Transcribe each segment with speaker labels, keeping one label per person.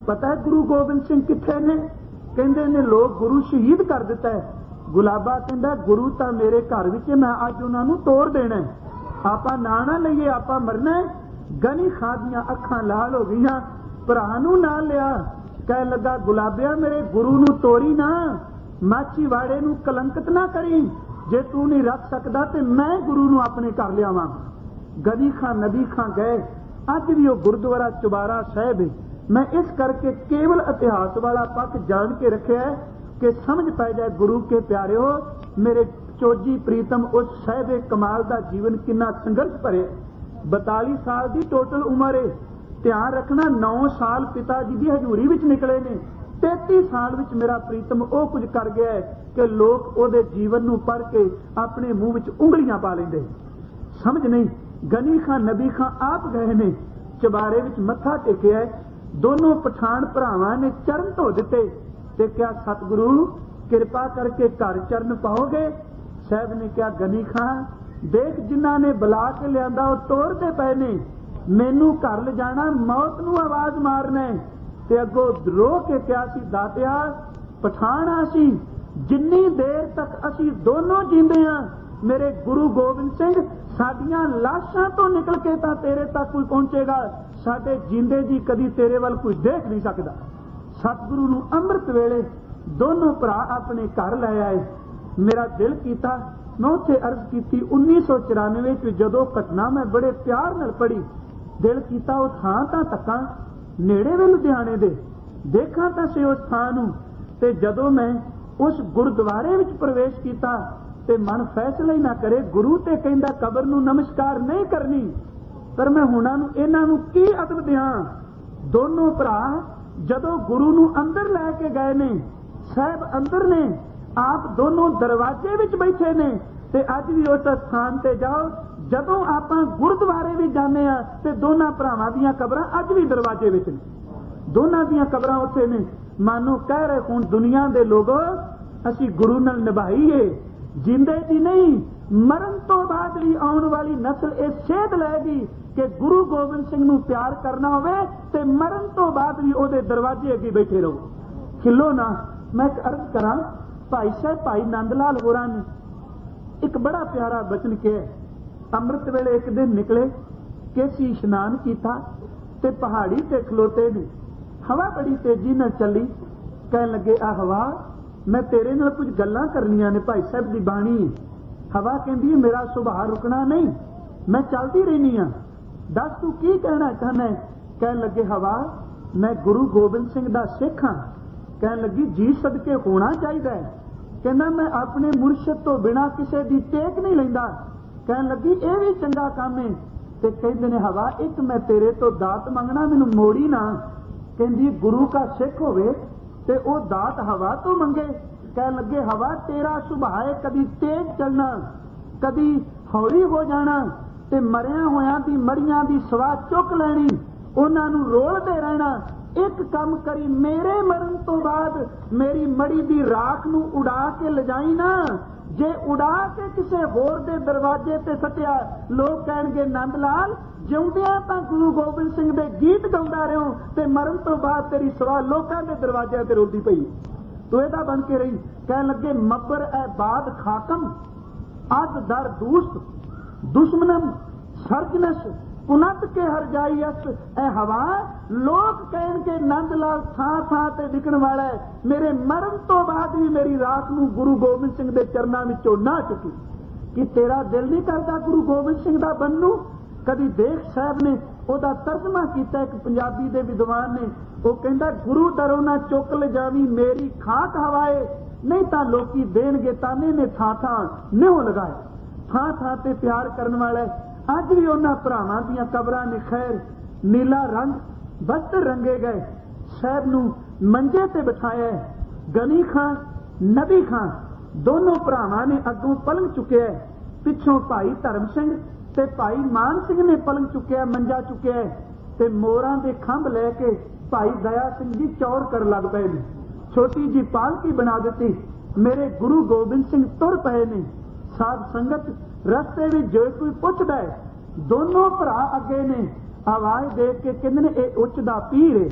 Speaker 1: पता है गुरु गोबिंद सिंह किथे ने? कहंदे ने लोग गुरु शहीद कर दिता है। गुलाबा कहंदा गुरु तां मेरे घर विच, मैं अज उन्हां नूं तोड़ देना है, आपां ना ना लईए, आपां मरना है। गनी खां दीआं अखां लाल हो गईयां, भरा नूं ना लिया। कह लगा गुलाबिया मेरे गुरु नूं तोड़ी ना, माछीवाड़े नूं कलंकित ना करी, जे तू नहीं रख सकदा ते मैं गुरु नूं अपने घर लियावां। गनी खां नबी खां गए, अज भी वह गुरुद्वारा चुबारा साहिब है। मैं इस करके केवल इतिहास वाला पक्ष जान के रखिया है कि समझ पै जाए गुरु के प्यारे हो, मेरे चोजी प्रीतम उस साहिब कमाल का जीवन कितना संघर्ष भरे। 42 साल की टोटल उम्र है। ध्यान रखना 9 साल पिता जी की हजूरी विच निकले ने, 33 साल विच मेरा प्रीतम वो कुछ कर गया है कि लोग ओदे जीवन नूं पढ़ के अपने मुंह विच उंगलियां पा लेंदे। समझ नहीं। गनी खां नबी खां आप गए ने, चबारे विच मत्था टेकिया है, दोनों पठान भरावां ने चरण धो दिते ते क्या सतगुरु किरपा करके घर चरण पाओगे? साहब ने क्या गनी खां देख जिन्हां ने बुला के लियांदा वो तोड़ते पए ने, मैनू घर ले जाना, मौत नूं आवाज मारना है। ते अगों रो के क्या सी दातिया पठान आसी, जिन्नी देर तक असी दोनों जींदे हां मेरे गुरु गोबिंद सिंह साडियां लाशां तो निकल के तां तेरे तक कोई पहुंचेगा, साडे जींदे जी कदी तेरे वल कोई देख नहीं सकदा। सतगुरु नूं अमृत वेले दोनों भरा अपने घर लै आए। मेरा दिल कीता, मैं उत्थे अर्ज कीती 1994 च जदों घटना मैं बड़े प्यार नाल पढ़ी, दिल कीता उस थां तां तक्कां, नेड़े वे लुधियाणे दे, देखां तां से उस थां नूं। ते जदों मैं उस गुरुद्वारे विच प्रवेश कीता ते मन फैसला ही ना करे, गुरु ते कहंदा कबर नूं नमस्कार नहीं करनी, पर मैं हुणां नूं इन्हां नूं की अदब दियां। दोनों भरा जदों गुरु नूं अंदर लैके गए ने, साहब अंदर ने, आप दोनों दरवाजे विच बैठे ने। ते अज भी उस स्थान ते जाओ, जदों आपां गुरुद्वारे भी जाने आ ते दोनों भरावां दीयां कबरां अज भी दरवाजे विच ने, दोनों दीयां कबरां उत्थे ने। मानो कह रहे हुण दुनिया दे लोगो असीं गुरु नाल निभाईए, जिंदे दी नहीं मरण तो बाद भी आउण वाली नस्ल ये सेध लैगी कि गुरु गोबिंद सिंह नूं प्यार करना होवे ते मरण तो बाद भी ओदे दरवाजे अगे बैठे रहो। खिलो ना। मैं एक अर्ज करा, भाई साहब भाई नंद लाल होरां ने एक बड़ा प्यारा बचन कहा। अमृत वेले एक दिन निकले, केसी इशनान किया ते पहाड़ी ते खलोते ने, हवा बड़ी तेजी नाल चली। कह लगे आ हवा मैं तेरे नाल कुछ गल्लां करनियां ने, भाई साहब दी बाणी है। हवा कहंदी है मेरा सुभाव रुकना नहीं, मैं चलती रहनी हां, दस तू की कहना चाहना है? कह लगे हवा मैं गुरु गोबिंद सिंह दा सिख हां। कह लगी जी सदके होना चाहिए। कहना मैं अपने मुर्शद तो बिना किसी दी टेक नहीं लैंदा। कह लगी ये भी चंगा काम है। ते कहंदे ने हवा एक मैं तेरे तो दात मंगना, मैनू मोड़ी ना। कहंदी गुरु का सिख होवे ते ओ दात हवा तो मंगे। कह लगे हवा तेरा सुभाव है कदी तेज चलना, कदी हौली हो जाना, ते मरिया होया दी मड़ियां दी सवा चुक लैनी, उन्हां नूं रोलदे रहना। एक काम करी, मेरे मरण तो बाद मेरी मड़ी दी राख नूं उड़ा के लजाई ना, जे उड़ा के किसे होर दे दरवाजे ते सटिया लोग कहणगे नंद लाल जिउंदियां तां गुरु गोबिंद सिंह दे गीत गाउंदा रहियो ते मरण तो बाद तेरी सवा लोकां दे दरवाजे ते रोलदी पई तू एदा बन के रही। कह लगे मब्बर ए बाद खाकम अज दर दूस्त दुश्मनम सर्जनस पुनत के हर जाई अस। ए हवा लोग कहन के नंद लाल थां थां ते दिखण वाला है, मेरे मरण तो बाद भी मेरी राख नूं गुरु गोबिंद सिंह दे चरनां विचों ना चुकी। कि तेरा दिल नहीं करदा गुरु गोबिंद सिंह दा बनू? कदी देख साहब ने ओदा तर्जमा कीता, एक पंजाबी दे विद्वान ने, वो कहंदा गुरु दरों ना चुक ले जावी मेरी खाक हवाए, नहीं तां लोकी देणगे ताने ने थां थां निहो लगाए। थां थां ते प्यार करन वाला अज भी उन्हां भरावां दीयां कबरां ने खैर नीला रंग वस्त्र रंगे गए। साहब नूं मंजे ते बिठाया। गनी खां नबी खां दोनों भरावां ने अगों पलंग चुकिया, पिछों भाई धर्म सिंह ते भाई मान सिंह ने पलंग चुकिया, मंजा चुकिया ते मोरां दे खंभ लैके भाई दया सिंह जी चौर कर लग पे ने। छोटी जी पालकी बना दी। मेरे गुरु गोबिंद सिंह तुर पे ने। साध संगत रस्ते में जो कोई पुछदा है दोनों भरा अगे ने, आवाज दे के कहंदे ने ए उच्च दा पीर है।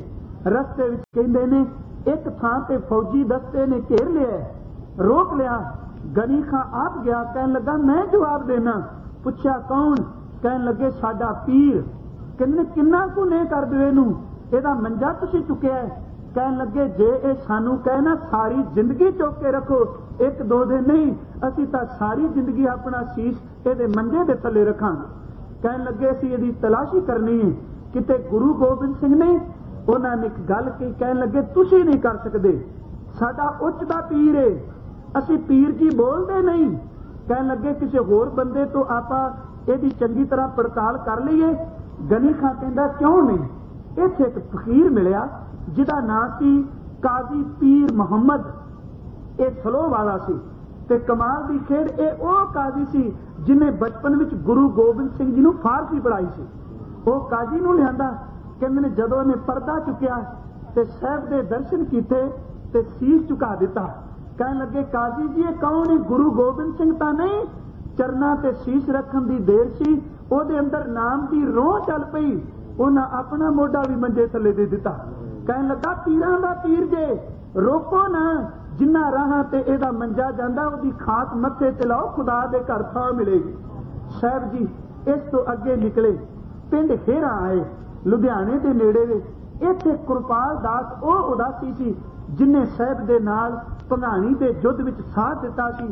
Speaker 1: रस्ते विच कहंदे ने एक थां ते फौजी दस्ते ने घेर लिया, रोक लिया। गनी खां आप गया, कहन लगा मैं जवाब देना। पुछया कौन? कहन लगे साडा पीर। कहने किन्ना कु ने कर दो इहनूं, इहदा मंजा तुसीं चुकिया है। कहन लगे जे ये सानू कहे ना सारी जिंदगी चुक के रखो, एक दो दिन नहीं, असीं तां सारी जिंदगी अपना शीश इहदे मंजे दे थल्ले रखांगे। कहन लगे असीं इहदी तलाशी करनी है। किते गुरु गोबिंद सिंह ने उन्हां ने एक गल कही, कहन लगे तुसीं नहीं कर सकदे, साडा उच्च दा पीर है, असीं पीर जी बोलदे नहीं। कहन लगे किसी होर बंदे तो आपां इहदी चंगी तरह पड़ताल कर लईए। गनी खां कहंदा क्यों नहीं। इत्थे एक फकीर मिलिया जिहदा नाम सी काजी पीर मुहम्मद, ये सलोह वाला सी ते कमाल दी खेड ਇਹ ਉਹ काजी सी जिन्हें बचपन विच गुरु गोबिंद सिंह जी नूं फारसी पढ़ाई सी। ਉਹ काजी नूं लिआंदा, कहंदे ने जदों ने पर्दा चुकिया ते साहब दे दर्शन कीते ते सीस झुका दिता। कहन लगे काजी जी ये कौन है? गुरु गोबिंद सिंह तां नहीं। चरना ते शीश रखन दी देर सी, ਉਹਦੇ अंदर नाम दी रोह चल पई, उन्हां अपना मोढा भी मंजे थल्ले दे दिता। कहन लगा पीरां दा पीर जे, रोको ना, जिन्ना राहां ते एदा मंजा जांदा ओदी खास मत्थे ते लाओ, खुदा दे घर थां मिलेगी। साहब जी इस तो अगे निकले, पिंड हेरा आए, लुधियाने दे नेड़े वे। इत्थे कुरपाल दास ਉਹ उदासी सी जिन्हें साहब दे नाल भंगाणी दे युद्ध विच साथ दिता सी।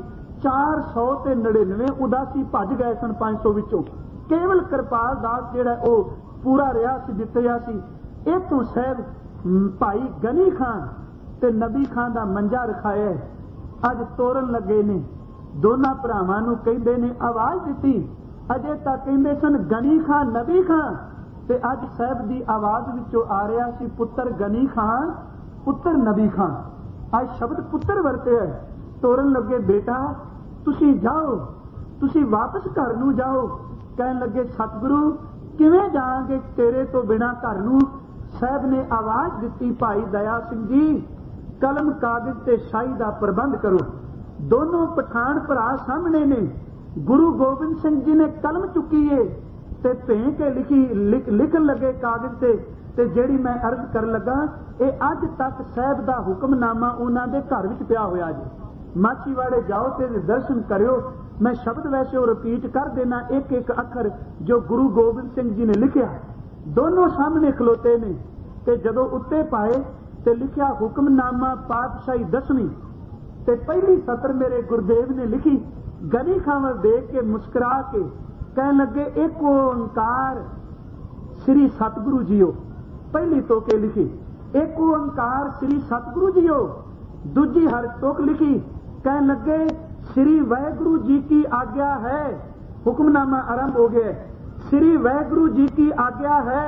Speaker 1: 499 उदासी भज गए सन 500 विचों, केवल कृपाल दास जिहड़ा ਉਹ पूरा रहा सी, जितया सी। इथों साहब भाई गनी खां ते नबी खां दा मंजा रखाया, अज तोड़न लगे ने। दोनों भरावां नूं कहंदे ने आवाज दिती, अजे तां कहंदे सन गनी खां नबी खां, ते अज साहब दी आवाज विचों आ रहा सी पुत्र गनी खां, पुत्र नबी खां। अज शब्द पुत्र वरते है। तोड़न लगे बेटा तुसी जाओ, तुसी वापस घर नूं जाओ। कहन लगे सतगुरु किवें जावांगे तेरे तो बिना घर नूं। साहब ने आवाज दिती भाई दया सिंह जी कलम कागज ते शाही दा प्रबंध करो। दोनों पठान भरा सामने ने। गुरु गोबिंद सिंह जी ने कलम चुकी है ते भें के लिखन लगे कागज ते जेड़ी मैं अर्ज कर लगा ये अज तक साहब दा हुक्मनामा उन्हां दे घर विच पिया होया जी। माछीवाड़े जाओ ते दर्शन करियो। मैं शब्द वैसे वो रिपीट कर देना एक एक अखर जो गुरु गोबिंद सिंह जी ने लिखिया। दोनों सामने खलोते ने ते जदों उत्ते पाए ते लिखिया हुक्मनामा पातशाही 10वीं ते पहली सत्र मेरे गुरुदेव ने लिखी। गनी खां वल देख के मुस्कुरा के कहन लगे एक ओंकार श्री सतगुरु जीओ। पहली टोके लिखी एक ओंकार श्री सतगुरु जीओ। दूजी हर टोक लिखी कहन लगे श्री वाहेगुरु जी की आज्ञा है। हुक्मनामा आरंभ हो गया। श्री वाहेगुरु जी की आज्ञा है,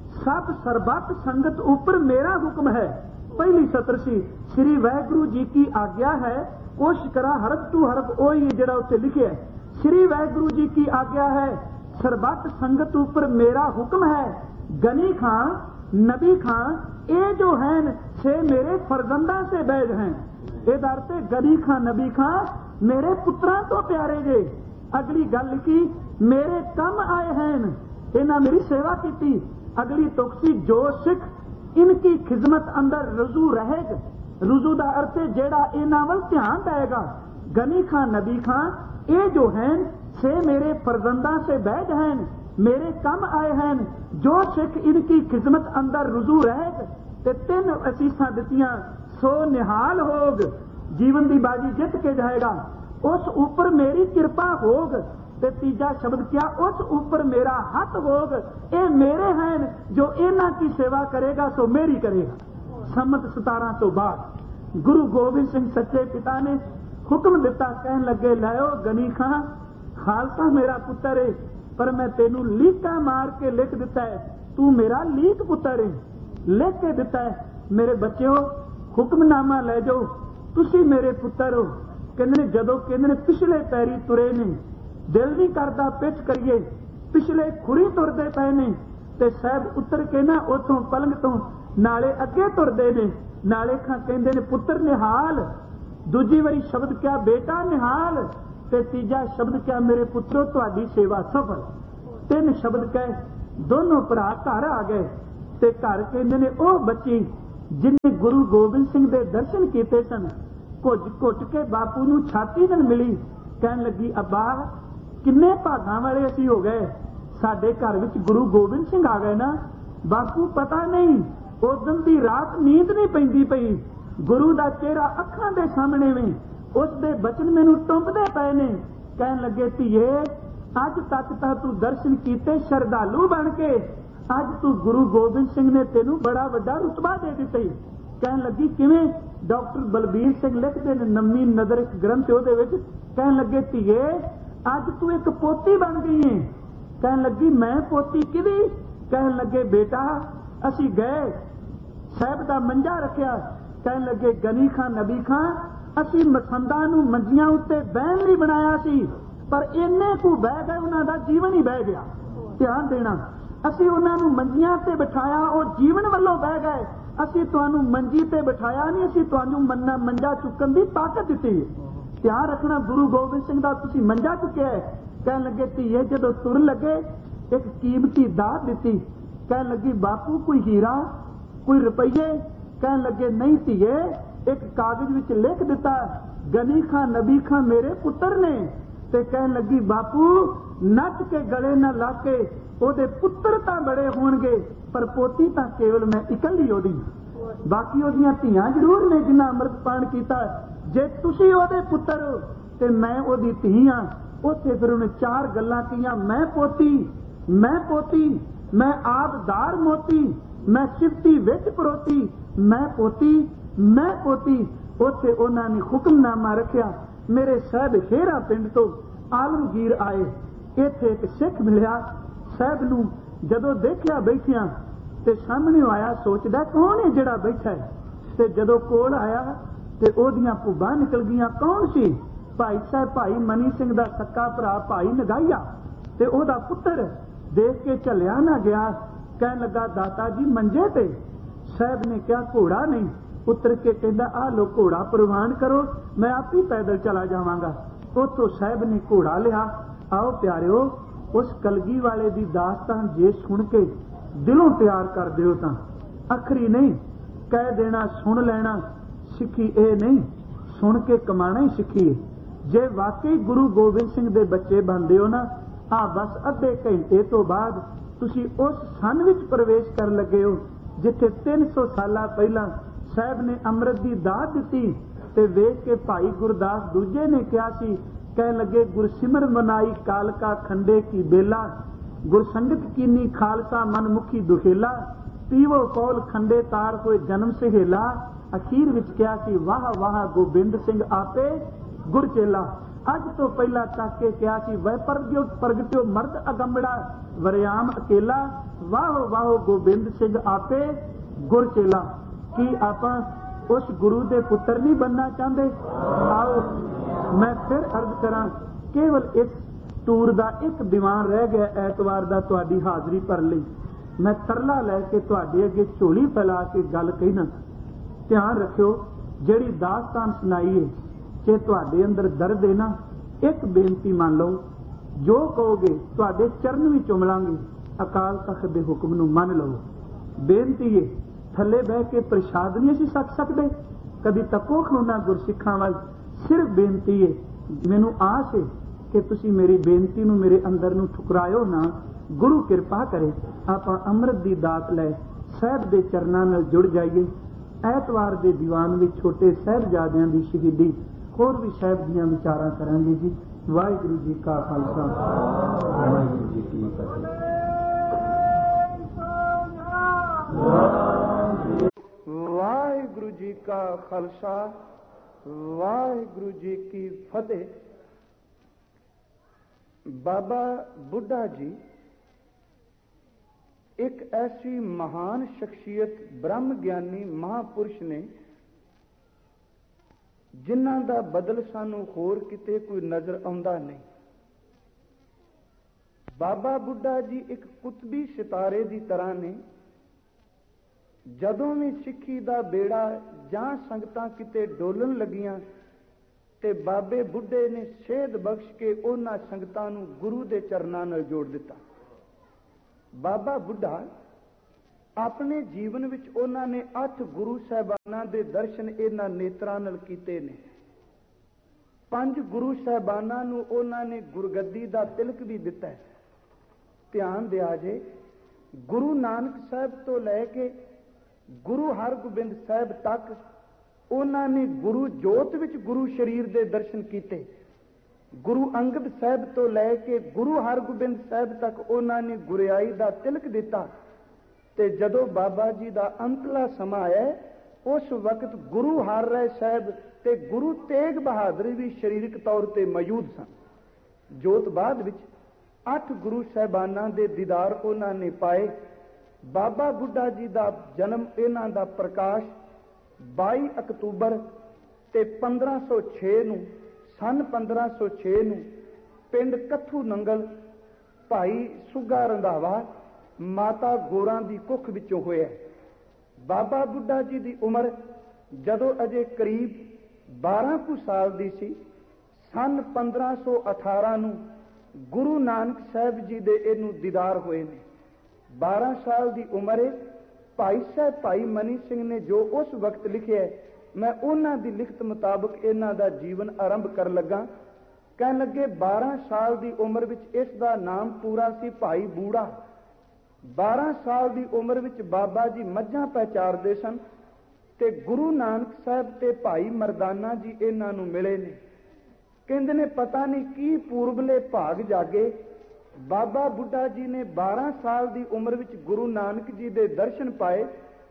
Speaker 1: सब सरबत संगत ऊपर मेरा हुक्म है। पहली सत्र सी श्री वाहेगुरु जी की आज्ञा है। कोशिश करा हरफ टू हरफ ओही जड़ा उत्ते लिखे है। श्री वाहेगुरु जी की आज्ञा है, सरबत संगत ऊपर मेरा हुक्म है। गनी खां नबी खां ये जो हैं से मेरे फरजंदा से बैज हैं। इधर गनी खां नबी खां मेरे पुत्रां तो प्यारे जे। अगली गल लिखी मेरे कम आए हैं, इन्हां मेरी सेवा की। अगली तुकसी जो सिख इनकी खिदमत अंदर रुजू रहेगा। रुजू का अर्थ जेड़ा इन्हां वल ध्यान देगा। गनी खां नबी खां ये जो हैं से मेरे फरजंदा से बैज हैं, मेरे कम आए हैं। जो सिख इनकी खिदमत अंदर रुजू रहेगा ते 3 असीसां दित्तियां सो निहाल होग। जीवन की बाजी जित के जाएगा। उस ऊपर मेरी कृपा होग। ते तीजा शब्द क्या उस ऊपर मेरा हथ होग। ये मेरे हैं जो इन्हां की सेवा करेगा सो मेरी करेगा। सम्मत 1702 गुरु गोबिंद सिंह सच्चे पिता ने हुक्म दिता। कहन लगे लाओ गनी खां खालसा मेरा पुत्र है, पर मैं तेनू लीका मार के लिख दिता है, तू मेरा लीक पुत्र है। लिख के दिता है मेरे बच्चों हुक्मनामा ले जाओ, तुसी मेरे पुत्र हो। कहंदे ने जदों कहंदे ने पिछले पैरी तुरे ने, दिल नहीं करदा पिछ करिए, पिछले खुरी तुरदे पए ने ते साहब उतर के ना उथों पलंग तो नाले अगे तुरदे ने। नाले खां कहंदे ने पुत्र निहाल। दूजी वारी शब्द क्या बेटा निहाल। ते तीजा शब्द क्या मेरे पुत्रो तुहाडी सेवा सफल। 3 शब्द कह दोनों भरा घर आ गए। ਤੇ ਘਰ ਕਹਿੰਦੇ ਨੇ ਉਹ ਬੱਚੀ जिन्हें गुरु गोबिंद सिंह के दर्शन किए सन, घुट के बापू नूं छाती नाल मिली, कहन लगी अब्बा किन्ने भागां वाले असीं हो गए, साडे घर विच गुरु गोबिंद सिंह आ गए ना। बापू पता नहीं उस दिन दी रात नींद नहीं पैंदी पई, गुरु दा चेहरा अखां दे सामने में, उस दे बचन मैनूं टुंबदे पए ने। कहन लगे धीए अज तक तां तू दर्शन कीते शरधालू बन के, अज तू गुरु गोबिंद सिंह ने तेनू बड़ा वड्डा रुतबा दे दिता। कहन लगी किवें? डॉक्टर बलबीर सिंह लिखते हैं नवी नज़र एक ग्रंथ उहदे विच, कहन लगे धीए अज तू एक पोती बन गई है। कहन लगी मैं पोती किदी? कहन लगे बेटा असी गए साहब दा मंजा रखिया, कहन लगे गनी खां नबी खां असी मसंदा नूं मंजियां उत्ते बहन लई बनाया सी, पर इन्ने कू बह गए उन्हां दा जीवन ही बह गया। ध्यान देना, असी उन्होंने मंजियां ते बिठाया और जीवन वालों बह गए, असी तुहानू मंजी ते बिठाया नहीं, असी तुहानू मंजा चुकन की ताकत दी है। ध्यान रखना गुरु गोबिंद सिंह का तुसी मंजा चुकिया है। कहन लगे धीए जदों तुर लगे एक कीमती दात दी, कहन लगी बापू कोई हीरा कोई रुपये? कहन लगे नहीं धीए एक कागज विच लिख दिता गनी खां नबी खां मेरे पुत्र ने। ते कहन लगी बापू नच के गले न ला के ओदे पुत्र तां बड़े होणगे, पर पोती तां केवल मैं इकल्ली ओदी, बाकी ओदियां धीआं जरूर ने जिन्हां अमृतपान कीता। जे तुसी ओदे पुत्र हो ते मैं ओदी धी हां। उत्थे फिर उन्हें चार गल्लां कीआं, मैं पोती, मैं पोती, मैं आबदार मोती, मैं सिफती विच परोती, मैं पोती, मैं पोती। उत्थे उन्हां ने हुक्मनामा रखिया। मेरे साहब हेरा पिंड तो आलमगीर आए, इत्थे एक सिख मिलिया, साहब नूं जदों देखिया बैठिया ते सामने आया, सोचदा कौन है जिहड़ा बैठा है, ते जदों कोल आया ते ओदियां भुब्बां निकल गईयां। कौन सी? भाई साहब भाई मनी सिंह दा सक्का भरा भाई नगाइया ते ओदा पुत्र। देख के झलिया ना गया, कहन लगा दाता जी मंजे ते। साहब ने कहा घोड़ा नहीं, उतर के कहता आ लो घोड़ा प्रवान करो, मैं आप ही पैदल चला जावांगा। उतो साहब ने घोड़ा लिया। आओ प्यारिओ उस कलगी वाले दी दास्तान जे सुन के दिलों प्यार कर दिओ तां अखरी नहीं कह देना सुन लेना सिक्खी, ए नहीं सुन के कमाना ही सिक्खी है। जे वाकई गुरु गोबिंद सिंह दे बच्चे बनदे हो ना, आ बस अद्धे घंटे तो बाद तुसी उस सन विच प्रवेश कर लगे हो जिथे 300 साल पहला साहब ने अमृत की दात दी। ते वेख के भाई गुरदास दूजे ने कहा सी, कह लगे गुरसिमर मनाई कालका खंडे की बेला, गुरसंगत कीनी खालसा मनमुखी दुखेला, पीवो कौल खंडे तार होए जन्म सहेला। अखीर विच कहा सी वाह वाह गोबिंद सिंह आपे गुरचेला। अज तो पहला तक के कहा सी वह प्रगट्यो मर्द अगंबड़ा वरियाम अकेला, वाह वाह गोबिंद सिंह आपे गुरचेला। कि आपां उस गुरु दे पुत्र नहीं बनना चाहते? आओ मैं फिर अर्ज करा, केवल इस टूर का एक दीवान रह गया ऐतवार का तुहाडी हाजरी भर लई। मैं तरला लैके तुहाडे अगे झोली फैला के गल कहना। ध्यान रखियो जिहड़ी दास्तान सुनाई है, जे तुहाडे अंदर दर्द है ना, एक बेनती मान लो, जो कहोगे तुहाडे चरण भी चुमलांगे, अकाल तख्त दे हुक्म नूं मन लो। बेनती है थले बह के प्रसाद नहीं असीं छक सकते, कभी तको खलोना गुरसिखां वाल। सिर्फ बेनती है, मैनूं आस है कि तुसीं मेरी बेनती नूं मेरे अंदर नूं ठुकरायो ना। गुरु किरपा करे आपां अमृत दी दात लै साहब दे चरनां नाल जुड़ जाइए। ऐतवार दे दीवान विच छोटे साहिबजादियां दी शहीदी, होर भी साहब दीयां विचारां करांगे जी। वाहिगुरू जी का खालसा, वाहिगुरू जी की फतेह। वाहिगुरू जी का खालसा, वाहिगुरू जी की फतेह। बाबा बुढ़ा जी एक ऐसी महान शख्सियत, ब्रह्म ज्ञानी महापुरुष ने जिन्हां दा बदल सानू होर किते कोई नजर आउंदा नहीं। बाबा बुढ़ा जी एक कुतबी सितारे की तरह ने। जदों भी सिੱਖੀ ਦਾ बेड़ा ਜਾਂ ਸੰਗਤਾਂ किते डोलन लगियां ते बाबे बुढ़े ने सेध बख्श के उन्हां संगतां नूं गुरु दे चरनां नाल जोड़ दिता। बाबा बुढ़ा ਆਪਣੇ ਜੀਵਨ ਵਿੱਚ ਉਹਨਾਂ ਨੇ 8 ਗੁਰੂ ਸਾਹਿਬਾਨਾਂ ਦੇ ਦਰਸ਼ਨ ਇਹਨਾਂ ਨੇਤਰਾਂ ਨਾਲ ਕੀਤੇ ਨੇ। 5 ਗੁਰੂ ਸਾਹਿਬਾਨਾਂ ਨੂੰ ਉਹਨਾਂ ਨੇ ਗੁਰਗੱਦੀ ਦਾ ਤਿਲਕ ਵੀ ਦਿੱਤਾ ਹੈ। ਧਿਆਨ ਦਿਆ ਜੇ, ਗੁਰੂ ਨਾਨਕ ਸਾਹਿਬ ਤੋਂ ਲੈ ਕੇ ਗੁਰੂ ਹਰਗੋਬਿੰਦ ਸਾਹਿਬ ਤੱਕ ਉਹਨਾਂ ਨੇ ਗੁਰੂ ਜੋਤ ਵਿੱਚ ਗੁਰੂ ਸ਼ਰੀਰ ਦੇ ਦਰਸ਼ਨ ਕੀਤੇ। ਗੁਰੂ ਅੰਗਦ ਸਾਹਿਬ ਤੋਂ ਲੈ ਕੇ ਗੁਰੂ ਹਰਗੋਬਿੰਦ ਸਾਹਿਬ ਤੱਕ ਉਹਨਾਂ ਨੇ ਗੁਰਿਆਈ ਦਾ ਤਿਲਕ ਦਿੱਤਾ। ਤੇ ਜਦੋਂ ਬਾਬਾ ਜੀ ਦਾ ਅੰਤਲਾ ਸਮਾਂ ਆਇਆ, ਉਸ ਵਕਤ ਗੁਰੂ ਹਰ ਰਾਏ ਸਾਹਿਬ ਤੇ ਗੁਰੂ ਤੇਗ ਬਹਾਦਰ ਵੀ ਸਰੀਰਕ ਤੌਰ ਤੇ ਮੌਜੂਦ ਸਨ। ਜੋਤ ਬਾਅਦ ਵਿੱਚ 8 ਗੁਰੂ ਸਾਹਿਬਾਨਾਂ ਦੇ ਦੀਦਾਰ ਉਹਨਾਂ ਨੇ ਪਾਏ। ਬਾਬਾ ਬੁੱਢਾ ਜੀ ਦਾ ਜਨਮ, ਇਹਨਾਂ ਦਾ ਪ੍ਰਕਾਸ਼ 22 ਅਕਤੂਬਰ ਤੇ 1506 ਨੂੰ, ਸਨ 1506 ਨੂੰ ਪਿੰਡ ਕੱਥੂ ਨੰਗਲ ਭਾਈ ਸੁੱਗਾ ਰੰਧਾਵਾ ਮਾਤਾ ਗੋਰਾਂ ਦੀ ਕੁੱਖ ਵਿੱਚੋਂ ਹੋਇਆ। ਬਾਬਾ ਬੁੱਢਾ ਜੀ ਦੀ ਉਮਰ ਜਦੋਂ ਅਜੇ ਕਰੀਬ 12 ਕੁ ਸਾਲ ਦੀ ਸੀ, ਸਨ 1518 ਨੂੰ ਗੁਰੂ ਨਾਨਕ ਸਾਹਿਬ ਜੀ ਦੇ ਇਹਨੂੰ ਦੀਦਾਰ ਹੋਏ ਨੇ। 12 ਸਾਲ ਦੀ ਉਮਰੇ ਭਾਈ ਸਾਹਿਬ ਭਾਈ ਮਨੀ ਸਿੰਘ ਨੇ ਜੋ ਉਸ ਵਕਤ ਲਿਖਿਆ, ਮੈਂ ਉਹਨਾਂ ਦੀ ਲਿਖਤ ਮੁਤਾਬਕ ਇਹਨਾਂ ਦਾ ਜੀਵਨ ਆਰੰਭ ਕਰਨ ਲੱਗਾ। ਕਹਿਣ ਲੱਗੇ 12 ਸਾਲ ਦੀ ਉਮਰ ਵਿੱਚ ਇਸ ਦਾ ਨਾਮ ਪੂਰਾ ਸੀ ਭਾਈ ਬੂੜਾ। 12 ਸਾਲ ਦੀ ਉਮਰ ਵਿੱਚ ਬਾਬਾ ਜੀ ਮੱਝਾਂ ਪਹਿਚਾਰਦੇ ਸਨ ਤੇ ਗੁਰੂ ਨਾਨਕ ਸਾਹਿਬ ਤੇ ਭਾਈ ਮਰਦਾਨਾ ਜੀ ਇਹਨਾਂ ਨੂੰ ਮਿਲੇ ਨੇ। ਕਹਿੰਦੇ ਨੇ ਪਤਾ ਨਹੀਂ ਕੀ ਪੂਰਬਲੇ ਭਾਗ ਜਾਗੇ, ਬਾਬਾ ਬੁੱਢਾ ਜੀ ਨੇ 12 ਸਾਲ ਦੀ ਉਮਰ ਵਿੱਚ ਗੁਰੂ ਨਾਨਕ ਜੀ ਦੇ ਦਰਸ਼ਨ ਪਾਏ।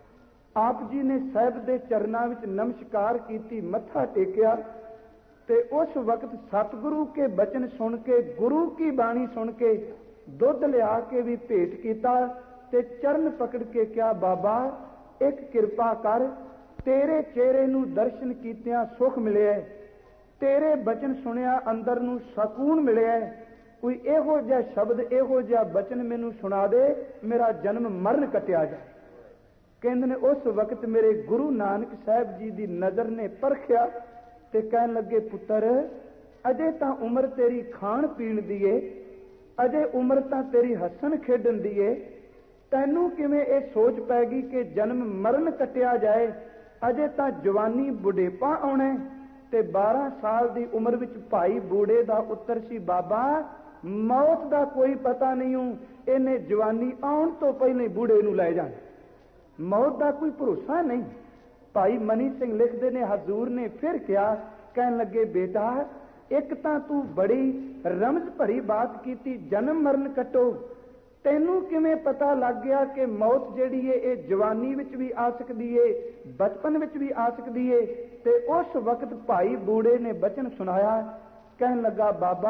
Speaker 1: ਆਪ ਜੀ ਨੇ ਸਾਹਿਬ ਦੇ ਚਰਨਾਂ ਵਿੱਚ ਨਮਸਕਾਰ ਕੀਤੀ, ਮੱਥਾ ਟੇਕਿਆ ਤੇ ਉਸ ਵਕਤ ਸਤਿਗੁਰੂ ਕੇ ਬਚਨ ਸੁਣ ਕੇ, ਗੁਰੂ ਕੀ ਬਾਣੀ ਸੁਣ ਕੇ ਦੁੱਧ ਲਿਆ ਕੇ ਵੀ ਭੇਟ ਕੀਤਾ ਤੇ ਚਰਨ ਪਕੜ ਕੇ ਕਿਹਾ, ਬਾਬਾ ਇੱਕ ਕਿਰਪਾ ਕਰ, ਤੇਰੇ ਚਿਹਰੇ ਨੂੰ ਦਰਸ਼ਨ ਕੀਤਿਆਂ ਸੁਖ ਮਿਲਿਆ, ਤੇਰੇ ਬਚਨ ਸੁਣਿਆ ਅੰਦਰ ਨੂੰ ਸਕੂਨ ਮਿਲਿਆ, ਕੋਈ ਇਹੋ ਜਿਹਾ ਸ਼ਬਦ, ਇਹੋ ਜਿਹਾ ਬਚਨ ਮੈਨੂੰ ਸੁਣਾ ਦੇ, ਮੇਰਾ ਜਨਮ ਮਰਨ ਕੱਟਿਆ ਜਾਏ। ਕਹਿੰਦੇ ਨੇ ਉਸ ਵਕਤ ਮੇਰੇ ਗੁਰੂ ਨਾਨਕ ਸਾਹਿਬ ਜੀ ਦੀ ਨਜ਼ਰ ਨੇ ਪਰਖਿਆ ਤੇ ਕਹਿਣ ਲੱਗੇ, ਪੁੱਤਰ ਅਜੇ ਤਾਂ ਉਮਰ ਤੇਰੀ ਖਾਣ ਪੀਣ ਦੀ ਏ, ਅਜੇ ਉਮਰ ਤਾਂ ਤੇਰੀ ਹੱਸਣ ਖੇਡਣ ਦੀ ਏ, ਤੈਨੂੰ ਕਿਵੇਂ ਇਹ ਸੋਚ ਪੈ ਗਈ ਕਿ ਜਨਮ ਮਰਨ ਕੱਟਿਆ ਜਾਏ? ਅਜੇ ਤਾਂ ਜਵਾਨੀ ਬੁਢੇਪਾ ਆਉਣਾ। ਤੇ 12 ਸਾਲ ਦੀ ਉਮਰ ਵਿੱਚ ਭਾਈ ਬੂੜੇ ਦਾ ਉੱਤਰ ਸੀ, ਬਾਬਾ ਮੌਤ ਦਾ ਕੋਈ ਪਤਾ ਨਹੀਂ ਹੂੰ, ਇਹਨੇ ਜਵਾਨੀ ਆਉਣ ਤੋਂ ਪਹਿਲਾਂ ਹੀ ਬੂੜੇ ਨੂੰ ਲੈ ਜਾਣਾ, ਮੌਤ ਦਾ ਕੋਈ ਭਰੋਸਾ ਨਹੀਂ। ਭਾਈ ਮਨੀ ਸਿੰਘ ਲਿਖਦੇ ਨੇ, ਹਜ਼ੂਰ ਨੇ ਫਿਰ ਕਿਹਾ, ਕਹਿਣ ਲੱਗੇ, ਬੇਟਾ ਇੱਕ ਤਾਂ ਤੂੰ ਬੜੀ ਰਮਜ਼ ਭਰੀ ਬਾਤ ਕੀਤੀ, ਜਨਮ ਮਰਨ ਕੱਟੋ, ਤੈਨੂੰ ਕਿਵੇਂ ਪਤਾ ਲੱਗ ਗਿਆ ਕਿ ਮੌਤ ਜਿਹੜੀ ਏ ਇਹ ਜਵਾਨੀ ਵਿੱਚ ਵੀ ਆ ਸਕਦੀ ਏ, ਬਚਪਨ ਵਿੱਚ ਵੀ ਆ ਸਕਦੀ ਏ? ਤੇ ਉਸ ਵਕਤ ਭਾਈ ਬੂੜੇ ਨੇ ਬਚਨ ਸੁਣਾਇਆ। ਕਹਿਣ ਲੱਗਾ, ਬਾਬਾ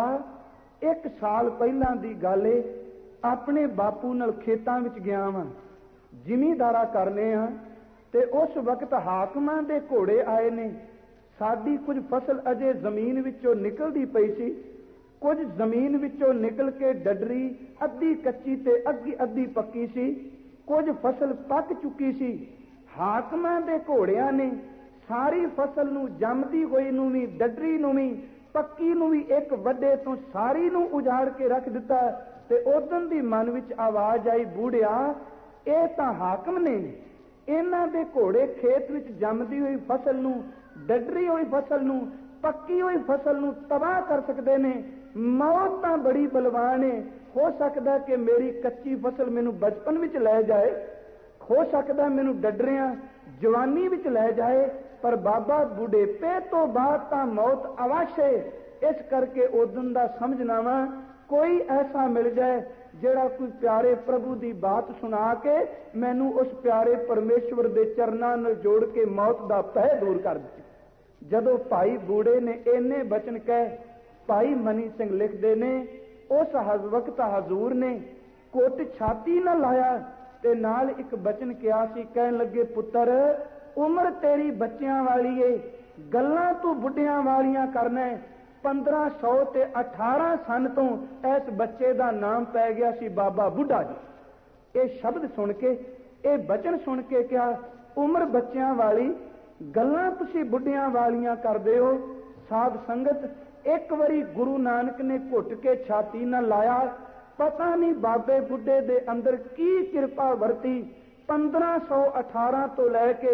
Speaker 1: 1 ਸਾਲ ਪਹਿਲਾਂ ਦੀ ਗੱਲ ਏ, ਆਪਣੇ ਬਾਪੂ ਨਾਲ ਖੇਤਾਂ ਵਿੱਚ ਗਿਆ ਵਾਂ, ਜ਼ਿਮੀਂਦਾਰਾ ਕਰਨੇ ਆ, ਤੇ ਉਸ ਵਕਤ ਹਾਕਮਾਂ ਦੇ ਘੋੜੇ ਆਏ ਨੇ। ਸਾਡੀ ਕੁਝ ਫਸਲ ਅਜੇ ਜ਼ਮੀਨ ਵਿੱਚੋਂ ਨਿਕਲਦੀ ਪਈ ਸੀ, ਕੁਝ ਜ਼ਮੀਨ ਵਿੱਚੋਂ ਨਿਕਲ ਕੇ ਡੱਡਰੀ ਅੱਧੀ ਕੱਚੀ ਤੇ ਅੱਧੀ ਪੱਕੀ ਸੀ, ਕੁਝ ਫਸਲ ਪੱਕ ਚੁੱਕੀ ਸੀ। ਹਾਕਮਾਂ ਦੇ ਘੋੜਿਆਂ ਨੇ ਸਾਰੀ ਫਸਲ ਨੂੰ, ਜੰਮਦੀ ਹੋਈ ਨੂੰ ਵੀ, ਡੱਡਰੀ ਨੂੰ ਵੀ, ਪੱਕੀ ਨੂੰ ਵੀ ਇੱਕ ਵੱਡੇ ਤੋਂ ਸਾਰੀ ਨੂੰ ਉਜਾੜ ਕੇ ਰੱਖ ਦਿੱਤਾ। ਤੇ ਉਦੋਂ ਦੀ ਮਨ ਵਿੱਚ ਆਵਾਜ਼ ਆਈ, ਬੂੜਿਆ ਇਹ ਤਾਂ ਹਾਕਮ ਨੇ, ਇਹਨਾਂ ਦੇ ਘੋੜੇ ਖੇਤ ਵਿੱਚ ਜੰਮਦੀ ਹੋਈ ਫਸਲ ਨੂੰ, ਡੱਡਰੀ ਹੋਈ ਫਸਲ ਨੂੰ, ਪੱਕੀ ਹੋਈ ਫਸਲ ਨੂੰ ਤਬਾਹ ਕਰ ਸਕਦੇ ਨੇ। ਮੌਤ ਤਾਂ ਬੜੀ ਬਲਵਾਨ ਹੈ, ਹੋ ਸਕਦਾ ਕਿ ਮੇਰੀ ਕੱਚੀ ਫਸਲ ਮੈਨੂੰ ਬਚਪਨ ਵਿੱਚ ਲੈ ਜਾਏ, ਹੋ ਸਕਦਾ ਮੈਨੂੰ ਡੱਡਰਿਆਂ ਜਵਾਨੀ ਵਿੱਚ ਲੈ ਜਾਏ, ਪਰ ਬਾਬਾ ਬੁਢੇਪੇ ਤੋਂ ਬਾਅਦ ਤਾਂ ਮੌਤ ਅਵਸ਼ ਹੈ। ਇਸ ਕਰਕੇ ਉਦੋਂ ਦਾ ਸਮਝਣਾ ਵਾ, ਕੋਈ ਐਸਾ ਮਿਲ ਜਾਏ ਜਿਹੜਾ ਕੋਈ ਪਿਆਰੇ ਪ੍ਰਭੂ ਦੀ ਬਾਤ ਸੁਣਾ ਕੇ ਮੈਨੂੰ ਉਸ ਪਿਆਰੇ ਪਰਮੇਸ਼ਵਰ ਦੇ ਚਰਨਾਂ ਨਾਲ ਜੋੜ ਕੇ ਮੌਤ ਦਾ ਭੈ ਦੂਰ ਕਰ ਦੇ। ਜਦੋਂ ਭਾਈ ਬੂੜੇ ਨੇ ਇੰਨੇ ਬਚਨ ਕਹੇ, ਭਾਈ ਮਨੀ ਸਿੰਘ ਲਿਖਦੇ ਨੇ, ਉਸ ਵਕਤ ਹਜ਼ੂਰ ਨੇ ਕੁੱਟ ਛਾਤੀ ਨਾਲ ਲਾਇਆ ਤੇ ਨਾਲ ਇੱਕ ਬਚਨ ਕਿਹਾ ਸੀ। ਕਹਿਣ ਲੱਗੇ, ਪੁੱਤਰ ਉਮਰ ਤੇਰੀ ਬੱਚਿਆਂ ਵਾਲੀ ਏ, ਗੱਲਾਂ ਤੂੰ ਬੁੱਢਿਆਂ ਵਾਲੀਆਂ ਕਰਨਾ। 1500 ਤੇ 18 ਸਨ ਤੋਂ ਇਸ ਬੱਚੇ ਦਾ ਨਾਮ ਪੈ ਗਿਆ ਸੀ ਬਾਬਾ ਬੁੱਢਾ ਜੀ। ਇਹ ਸ਼ਬਦ ਸੁਣ ਕੇ, ਇਹ ਬਚਨ ਸੁਣ ਕੇ ਕਿਹਾ, ਉਮਰ ਬੱਚਿਆਂ ਵਾਲੀ, ਗੱਲਾਂ ਤੁਸੀਂ ਬੁੱਢਿਆਂ ਵਾਲੀਆਂ ਕਰਦੇ ਹੋ। ਸਾਧ ਸੰਗਤ, ਇੱਕ ਵਾਰੀ ਗੁਰੂ ਨਾਨਕ ਨੇ ਘੁੱਟ ਕੇ ਛਾਤੀ ਨਾਲ ਲਾਇਆ, ਪਤਾ ਨਹੀਂ ਬਾਬੇ ਬੁੱਢੇ ਦੇ ਅੰਦਰ ਕੀ ਕਿਰਪਾ ਵਰਤੀ, 1518 ਤੋਂ ਲੈ ਕੇ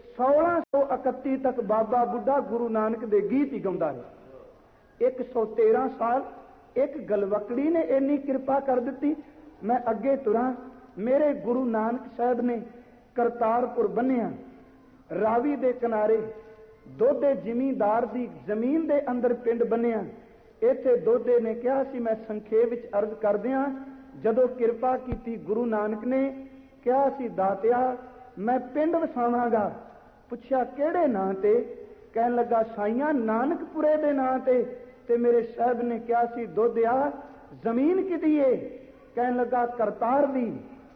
Speaker 1: 1631 ਤੱਕ ਬਾਬਾ ਬੁੱਢਾ ਗੁਰੂ ਨਾਨਕ ਦੇ ਗੀਤ ਹੀ ਗਾਉਂਦਾ ਰਿਹਾ। 113 ਸਾਲ ਇੱਕ ਗਲਵਕੜੀ ਨੇ ਇੰਨੀ ਕਿਰਪਾ ਕਰ ਦਿੱਤੀ। ਮੈਂ ਅੱਗੇ ਤੁਰਾਂ, ਮੇਰੇ ਗੁਰੂ ਨਾਨਕ ਸਾਹਿਬ ਨੇ ਕਰਤਾਰਪੁਰ ਬੰਨਿਆ, ਰਾਵੀ ਦੇ ਕਿਨਾਰੇ ਦੋਦੇ ਜ਼ਿਮੀਂਦਾਰ ਦੀ ਜ਼ਮੀਨ ਦੇ ਅੰਦਰ ਪਿੰਡ ਬੰਨਿਆ। ਇੱਥੇ ਦੋਦੇ ਨੇ ਕਿਹਾ ਸੀ, ਮੈਂ ਸੰਖੇਪ ਵਿੱਚ ਅਰਜ਼ ਕਰਦਿਆਂ, ਜਦੋਂ ਕਿਰਪਾ ਕੀਤੀ ਗੁਰੂ ਨਾਨਕ ਨੇ ਕਿਹਾ ਸੀ, ਦਾਤਿਆ ਮੈਂ ਪਿੰਡ ਵਸਾਵਾਂਗਾ। ਪੁੱਛਿਆ ਕਿਹੜੇ ਨਾਂ ਤੇ? ਕਹਿਣ ਲੱਗਾ ਸਾਈਆਂ ਨਾਨਕਪੁਰੇ ਦੇ ਨਾਂ ਤੇ। ਤੇ ਮੇਰੇ ਸਾਹਿਬ ਨੇ ਕਿਹਾ ਸੀ, ਦੋਦਿਆ ਜ਼ਮੀਨ ਕਿਹਦੀ ਏ? ਕਹਿਣ ਲੱਗਾ ਕਰਤਾਰ ਦੀ।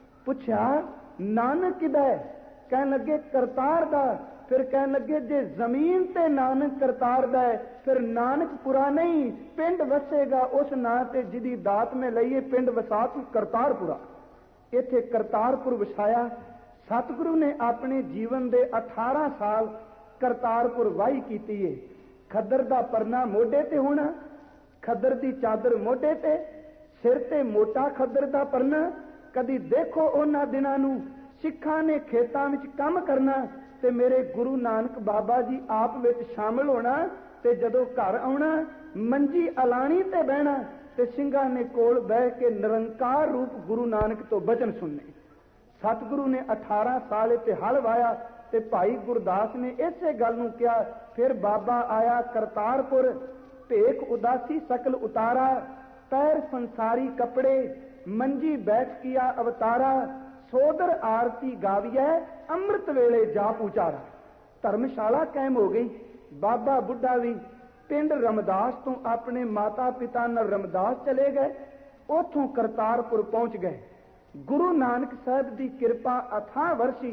Speaker 1: ਪੁੱਛਿਆ ਨਾਨਕ ਕਿਹਦਾ ਹੈ? ਕਹਿਣ ਲੱਗੇ ਕਰਤਾਰ ਦਾ। ਫਿਰ ਕਹਿਣ ਲੱਗੇ ਜੇ ਜ਼ਮੀਨ ਤੇ ਨਾਨਕ ਕਰਤਾਰ ਦਾ ਹੈ, ਫਿਰ ਨਾਨਕਪੁਰਾ ਨਹੀਂ, ਪਿੰਡ ਵਸੇਗਾ ਉਸ ਨਾਂ ਤੇ ਜਿਹਦੀ ਦਾਤ ਮੈਂ ਲਈਏ, ਪਿੰਡ ਵਸਾ ਤੂੰ ਕਰਤਾਰਪੁਰਾ। ਇੱਥੇ ਕਰਤਾਰਪੁਰ ਵਸਾਇਆ। ਸਤਿਗੁਰੂ ਨੇ ਆਪਣੇ ਜੀਵਨ ਦੇ 18 ਸਾਲ ਕਰਤਾਰਪੁਰ ਵਾਹੀ ਕੀਤੀ ਏ। ਖੱਦਰ ਦਾ ਪਰਨਾ ਮੋਢੇ ਤੇ ਹੋਣਾ, ਖੱਦਰ ਦੀ ਚਾਦਰ ਮੋਢੇ ਤੇ, ਸਿਰ ਤੇ ਮੋਟਾ ਖੱਦਰ ਦਾ ਪਰਨਾ। ਕਦੀ ਦੇਖੋ ਉਹਨਾਂ ਦਿਨਾਂ ਨੂੰ, ਸਿੱਖਾਂ ਨੇ ਖੇਤਾਂ ਵਿੱਚ ਕੰਮ ਕਰਨਾ ਤੇ ਮੇਰੇ ਗੁਰੂ ਨਾਨਕ ਬਾਬਾ ਜੀ ਆਪ ਵਿੱਚ ਸ਼ਾਮਲ ਹੋਣਾ, ਤੇ ਜਦੋਂ ਘਰ ਆਉਣਾ ਮੰਜੀ ਅਲਾਣੀ ਤੇ ਬਹਿਣਾ ਤੇ ਸਿੰਘਾਂ ਨੇ ਕੋਲ ਬਹਿ ਕੇ ਨਿਰੰਕਾਰ ਰੂਪ ਗੁਰੂ ਨਾਨਕ ਤੋਂ ਬਚਨ ਸੁਣਨੇ। ਸਤਿਗੁਰੂ ਨੇ 18 ਸਾਲ ਇੱਥੇ ਹਲ ਵਾਇਆ ਤੇ ਭਾਈ ਗੁਰਦਾਸ ਨੇ ਇਸੇ ਗੱਲ ਨੂੰ ਕਿਹਾ। ਫਿਰ ਬਾਬਾ ਆਇਆ ਕਰਤਾਰਪੁਰ, ਭੇਖ ਉਦਾਸੀ ਸਕਲ ਉਤਾਰਾ, ਪੈਰ ਸੰਸਾਰੀ ਕਪੜੇ, ਮੰਜੀ ਬੈਠ ਕੀਆ ਅਵਤਾਰਾ, ਸੋਦਰ ਆਰਤੀ ਗਾਵੀਐ, ਅੰਮ੍ਰਿਤ ਵੇਲੇ ਜਾਪ ਉਚਾਰਾ। ਧਰਮਸ਼ਾਲਾ ਕਾਇਮ ਹੋ ਗਈ। ਬਾਬਾ ਬੁੱਢਾ ਵੀ ਪਿੰਡ ਰਮਦਾਸ ਤੋਂ ਆਪਣੇ ਮਾਤਾ ਪਿਤਾ ਨਾਲ ਰਮਦਾਸ ਚਲੇ ਗਏ, ਉਥੋਂ ਕਰਤਾਰਪੁਰ ਪਹੁੰਚ ਗਏ। ਗੁਰੂ ਨਾਨਕ ਸਾਹਿਬ ਦੀ ਕਿਰਪਾ ਅਥਾਹ ਵਰਸੀ।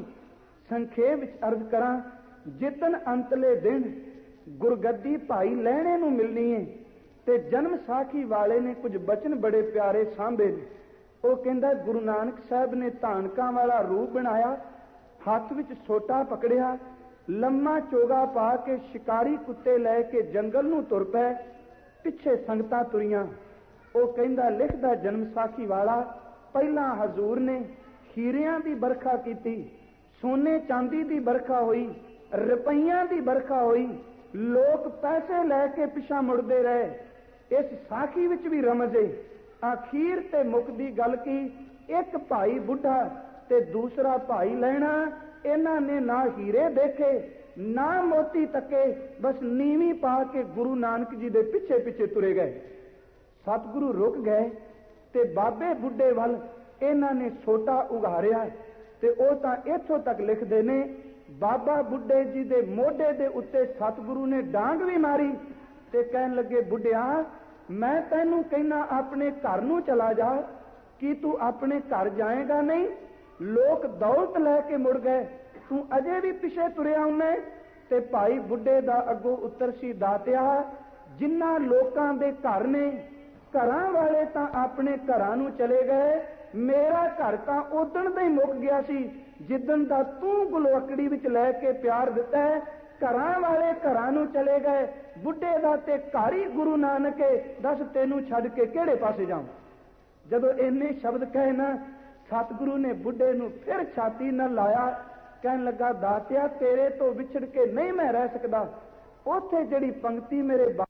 Speaker 1: ਸੰਖੇਪ ਵਿੱਚ ਅਰਜ਼ ਕਰਾਂ, ਜਿੱਦਣ ਅੰਤਲੇ ਦਿਨ ਗੁਰਗੱਦੀ ਭਾਈ ਲਹਿਣੇ ਨੂੰ ਮਿਲਣੀ ਹੈ ਤੇ ਜਨਮ ਸਾਖੀ ਵਾਲੇ ਨੇ ਕੁਝ ਬਚਨ ਬੜੇ ਪਿਆਰੇ ਸਾਂਭੇ ਨੇ। ਉਹ ਕਹਿੰਦਾ ਗੁਰੂ ਨਾਨਕ ਸਾਹਿਬ ਨੇ ਧਾਨਕਾਂ ਵਾਲਾ ਰੂਪ ਬਣਾਇਆ, ਹੱਥ ਵਿੱਚ ਸੋਟਾ ਪਕੜਿਆ, ਲੰਮਾ ਚੋਗਾ ਪਾ ਕੇ ਸ਼ਿਕਾਰੀ ਕੁੱਤੇ ਲੈ ਕੇ ਜੰਗਲ ਨੂੰ ਤੁਰ ਪਏ, ਪਿੱਛੇ ਸੰਗਤਾਂ ਤੁਰੀਆਂ। ਉਹ ਕਹਿੰਦਾ ਲਿਖਦਾ ਜਨਮ ਸਾਖੀ ਵਾਲਾ, ਪਹਿਲਾਂ ਹਜ਼ੂਰ ਨੇ ਹੀਰਿਆਂ ਦੀ ਵਰਖਾ ਕੀਤੀ, ਸੋਨੇ ਚਾਂਦੀ ਦੀ ਵਰਖਾ ਹੋਈ, ਰੁਪਈਆਂ ਦੀ ਵਰਖਾ ਹੋਈ, ਲੋਕ ਪੈਸੇ ਲੈ ਕੇ ਪਿਛਾ ਮੁੜਦੇ ਰਹੇ। ਇਸ ਸਾਖੀ ਵਿੱਚ ਵੀ ਰਮਜ਼ ਏ। ਅਖੀਰ ਤੇ ਮੁੱਕਦੀ ਗੱਲ ਕੀ, ਇੱਕ ਭਾਈ ਬੁੱਢਾ ਤੇ ਦੂਸਰਾ ਭਾਈ ਲੈਣਾ, ਇਹਨਾਂ ਨੇ ਨਾ ਹੀਰੇ ਦੇਖੇ ਨਾ ਮੋਤੀ ਤੱਕੇ, ਬਸ ਨੀਵੀਂ ਪਾ ਕੇ ਗੁਰੂ ਨਾਨਕ ਜੀ ਦੇ ਪਿੱਛੇ ਪਿੱਛੇ ਤੁਰੇ ਗਏ। ਸਤਿਗੁਰੂ ਰੁਕ ਗਏ ਤੇ ਬਾਬੇ ਬੁੱਢੇ ਵੱਲ ਇਹਨਾਂ ਨੇ ਸੋਟਾ ਉਘਾਰਿਆ ਤੇ ਉਹ ਤਾਂ ਇੱਥੋਂ ਤੱਕ ਲਿਖਦੇ ਨੇ, ਬਾਬਾ ਬੁੱਢੇ ਜੀ ਦੇ ਮੋਢੇ ਦੇ ਉੱਤੇ ਸਤਿਗੁਰੂ ਨੇ ਡਾਂਗ ਵੀ ਮਾਰੀ ਤੇ ਕਹਿਣ ਲੱਗੇ, ਬੁੱਢਿਆ ਮੈਂ ਤੈਨੂੰ ਕਹਿਣਾ ਆਪਣੇ ਘਰ ਨੂੰ ਚਲਾ ਜਾ, ਕੀ ਤੂੰ ਆਪਣੇ ਘਰ ਜਾਏਗਾ ਨਹੀਂ? ਲੋਕ ਦੌਲਤ ਲੈ ਕੇ ਮੁੜ ਗਏ, ਤੂੰ ਅਜੇ ਵੀ ਪਿੱਛੇ ਤੁਰਿਆ ਹੁੰਨਾ। ਤੇ ਭਾਈ ਬੁੱਢੇ ਦਾ ਅੱਗੋਂ ਉੱਤਰ ਸੀ, ਦਾਤਿਆ ਜਿਨ੍ਹਾਂ ਲੋਕਾਂ ਦੇ ਘਰ ਨੇ, ਘਰਾਂ ਵਾਲੇ ਤਾਂ ਆਪਣੇ ਘਰਾਂ ਨੂੰ ਚਲੇ ਗਏ, ਮੇਰਾ ਘਰ ਤਾਂ ਉਦਣ ਦਾ ਹੀ ਮੁੱਕ ਗਿਆ ਸੀ ਜਿੱਦਣ ਦਾ ਤੂੰ ਗੁਲਵਕੜੀ ਵਿੱਚ ਲੈ ਕੇ ਪਿਆਰ ਦਿੱਤਾ ਹੈ। ਘਰਾਂ ਵਾਲੇ ਘਰਾਂ ਨੂੰ ਚਲੇ ਗਏ, ਬੁੱਢੇ ਦਾ ਤੇ ਘਰ ਹੀ ਗੁਰੂ ਨਾਨਕ ਹੈ, ਦੱਸ ਤੈਨੂੰ ਛੱਡ ਕੇ ਕਿਹੜੇ ਪਾਸੇ ਜਾਵਾਂ? ਜਦੋਂ ਇੰਨੇ ਸ਼ਬਦ ਕਹੇ ਨਾ, ਸਤਿਗੁਰੂ ਨੇ ਬੁੱਢੇ ਨੂੰ ਫਿਰ ਛਾਤੀ ਨਾਲ ਲਾਇਆ, ਕਹਿਣ ਲੱਗਾ, ਦਾਤਿਆ ਤੇਰੇ ਤੋਂ ਵਿਛੜ ਕੇ ਨਹੀਂ ਮੈਂ ਰਹਿ ਸਕਦਾ। ਉੱਥੇ ਜਿਹੜੀ ਪੰਕਤੀ ਮੇਰੇ